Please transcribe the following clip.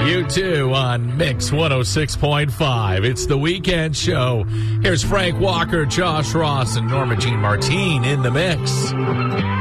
You too on Mix 106.5. It's the weekend show. Here's Frank Walker, Josh Ross, and Norma Jean Martine in the mix.